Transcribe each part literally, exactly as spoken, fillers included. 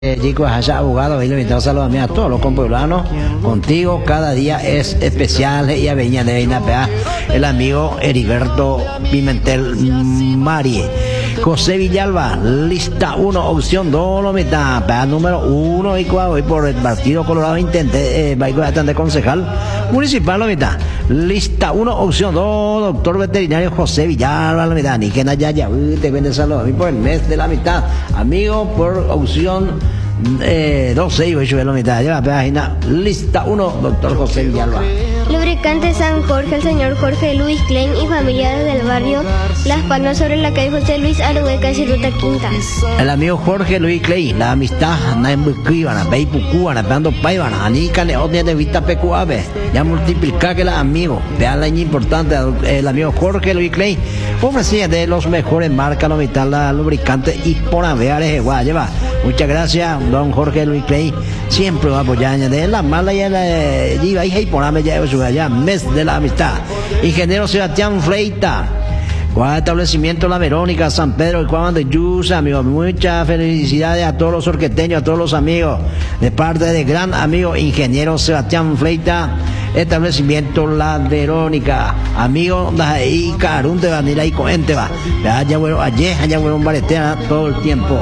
Eh, chicos, allá abogado, y le invitamos a saludar a todos los compueblanos. Contigo cada día es especial y a Veña de Inapea, el amigo Heriberto Pimentel Mari. José Villalba, lista uno, opción dos, lo mitad, para número uno y cuatro, y por el Partido Colorado intente, eh, va a de concejal municipal, lo mitad. Lista uno, opción dos, doctor veterinario José Villalba, la mitad. Ni que naya ya, te vende saludos a mí por el mes de la mitad. Amigo, por opción eh, doce, y voy a la mitad. Lleva página, lista uno, doctor José Villalba. Lubricante San Jorge, el señor Jorge Luis Klein y familia del barrio Las Palmas sobre la calle José Luis Arueca y Ruta Quinta. El amigo Jorge Luis Klein, la amistad, na embuquivana, beipucúana, peando paivana, anica neotia de vista pecuave, ya multiplicar que la amigo, vean la importante, el amigo Jorge Luis Klein, ofrecía de los mejores marcas, la mitad, la lubricante y por aveares de Guayaba. Muchas gracias, don Jorge Luis Klein, siempre va a apoyar de la mala y la iba y por ya allá, mes de la amistad. Ingeniero Sebastián Fleita, Cuadro establecimiento La Verónica, San Pedro y Cuadro de Yusa, amigos. Muchas felicidades a todos los orqueteños, a todos los amigos, de parte de gran amigo Ingeniero Sebastián Fleita, establecimiento La Verónica, amigo de ahí, Carún de Vanilla y Coente va. Allá bueno, ayer, allá bueno, un baretea todo el tiempo.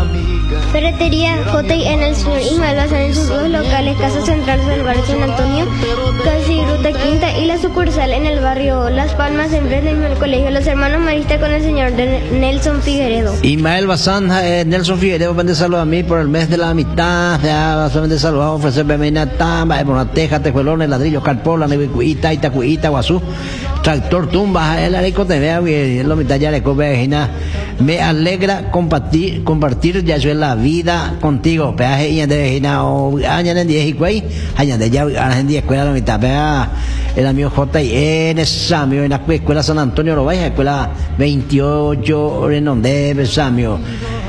Ferretería J y N, el señor Ismael Bazán en sus dos locales, Casa Central del barrio San Antonio, casi Ruta Quinta, y la sucursal en el barrio Las Palmas, en frente del colegio Los Hermanos Maristas con el señor Nelson Figueredo. Ismael Bazán, eh, Nelson Figueredo, vende saludos a mí por el mes de la amistad, ya solamente saludamos, ofrecerme meina tamba, por una teja, tejuelones, ladrillos, carpola, nevicuita, itacuita, guazú, tractor, tumba, el areco te vea, y lo mitad ya le cope, me alegra compartir, compartir ya yo la vida contigo, peaje y de Vejina o añan en diez y cuay, añan de ya en diez escuela la mitad, pea el amigo J y N Samio en la escuela San Antonio lo vaya, escuela veintiocho Renondé Samio.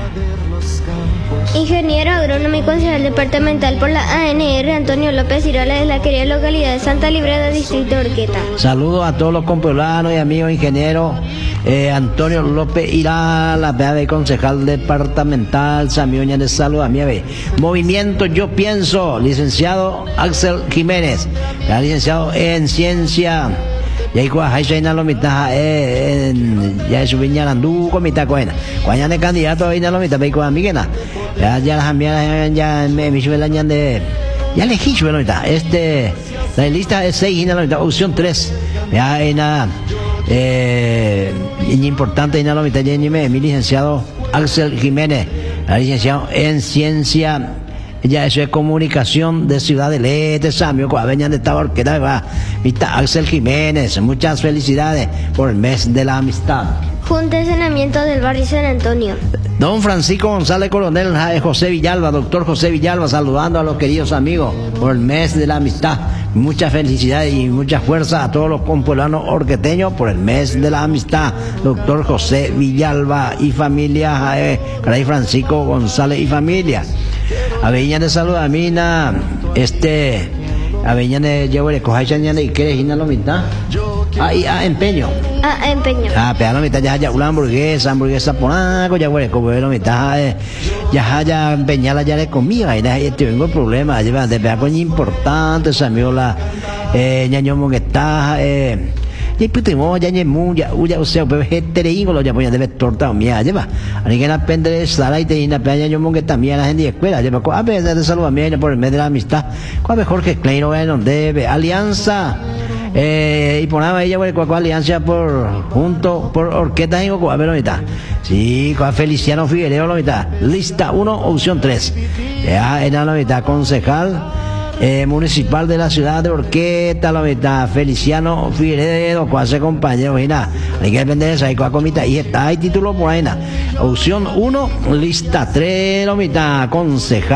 Ingeniero agrónomo y concejal departamental por la A N R Antonio López Irola de la querida localidad de Santa Librada, distrito de Orqueta. Saludos a todos los compueblanos y amigos ingenieros. Eh, Antonio López Irola, la de concejal departamental, Samioña de salud a mi ave. Movimiento Yo Pienso, licenciado Axel Jiménez, ya licenciado en ciencia. Y ahí cuando hay lo mitad en ya es viñarandú con mitad cuena cuando de candidato ahí lo mitad con amiguena ya ya las amigas ya me me sube la de ya elegí sube la mitad este la lista es seis y la mitad opción tres ya en nada eh importante en la mitad ya mi licenciado Axel Jiménez, la licenciado en ciencia. Ya eso es comunicación de Ciudad del Este, Samio, Coaveña de esta orquesta, va, Vista Axel Jiménez, muchas felicidades por el mes de la amistad. Junta de Saneamiento del barrio San Antonio. Don Francisco González Coronel, José Villalba, doctor José Villalba, saludando a los queridos amigos por el mes de la amistad. Muchas felicidades y mucha fuerza a todos los compueblanos orqueteños por el mes de la amistad. Doctor José Villalba y familia, eh, Caray Francisco González y familia. Aveña de salud a mí, na, este, Aveña de llevo de coja y quiere ir a la mitad. Ah, y ah, empeño. Ah, empeño. Ah, pero a la mitad ya ya una hamburguesa, hamburguesa por algo, ya huele como la mitad, ya ya empeñala ya de comida, y ya tengo el problema, lleva de pegar con importante, Samiola, eh, ñaño que está, eh, y pues tenemos ya ñemu, ya uya, o sea, pero este ingo lo ya voy a debe torta o mía, lleva, ani que na pende sala y te ina peña ñaño que también la gente de escuela, lleva, a ver, de salud a mí por el mes de la amistad, cuál mejor que Klein no debe, alianza. Eh, y ponaba ella con cuál alianza por junto por orquesta y con a ver ahorita sí con Feliciano Figueredo la mitad lista uno opción tres ya era la mitad concejal eh, municipal de la ciudad de Orqueta la mitad Feliciano Figueredo con ese compañero y nada hay que depender de esa y con comita y está hay título por ahí nada opción uno lista tres la mitad concejal